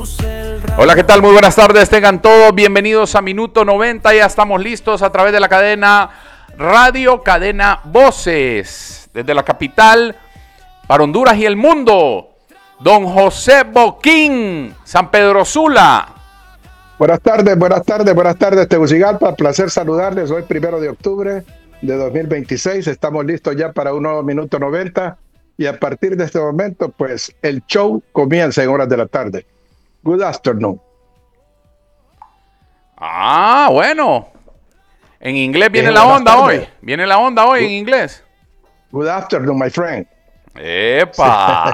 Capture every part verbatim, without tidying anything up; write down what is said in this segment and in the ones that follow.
Hola, ¿qué tal? Muy buenas tardes, tengan todos bienvenidos a Minuto noventa, ya estamos listos a través de la cadena Radio Cadena Voces, desde la capital para Honduras y el mundo, don José Boquín, San Pedro Sula. Buenas tardes, buenas tardes, buenas tardes, Tegucigalpa, placer saludarles, hoy primero de octubre de dos mil veintiséis, estamos listos ya para un nuevo Minuto noventa y a partir de este momento, pues, el show comienza en horas de la tarde. Good afternoon. Ah, bueno. En inglés viene Eh, la buenas onda tardes. hoy. Viene la onda hoy en inglés. Good afternoon, my friend. ¡Epa!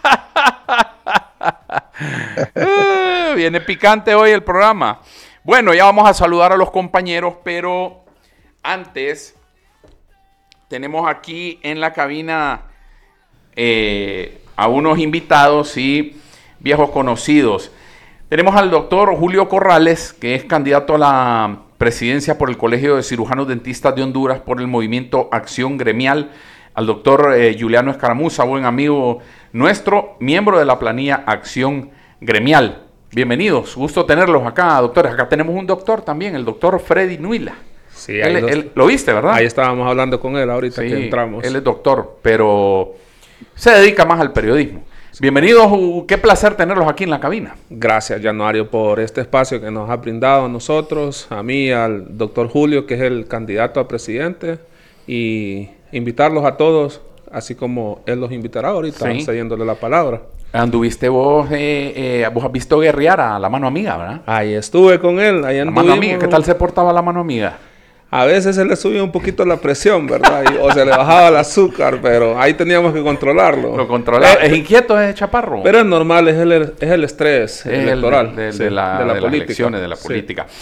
Eh, viene picante hoy el programa. Bueno, ya vamos a saludar a los compañeros, pero antes tenemos aquí en la cabina eh, a unos invitados y viejos conocidos. Tenemos al doctor Julio Corrales, que es candidato a la presidencia por el Colegio de Cirujanos Dentistas de Honduras por el movimiento Acción Gremial. Al doctor eh, Juliano Escaramuza, buen amigo nuestro, miembro de la planilla Acción Gremial. Bienvenidos, gusto tenerlos acá, doctores. Acá tenemos un doctor también, el doctor Freddy Nuila. Sí, él, los... él, lo viste, ¿verdad? Ahí estábamos hablando con él ahorita sí, que entramos. Él es doctor, pero se dedica más al periodismo. Bienvenidos, qué placer tenerlos aquí en la cabina. Gracias, Januario, por este espacio que nos ha brindado a nosotros, a mí, al doctor Julio, que es el candidato a presidente, y invitarlos a todos, así como él los invitará ahorita, sí, cediéndole la palabra. Anduviste vos, eh, eh, vos has visto guerrear a la mano amiga, ¿verdad? Ahí estuve con él, ahí la anduvimos. Mano amiga, ¿qué tal se portaba la mano amiga? A veces se le subía un poquito la presión, ¿verdad? Y, o se le bajaba el azúcar, pero ahí teníamos que controlarlo. Lo controlaba. ¿Es inquieto ese chaparro? Pero es normal, es el, es el estrés es electoral el de, de, sí, de, la, de, la de las elecciones, de la política. Sí.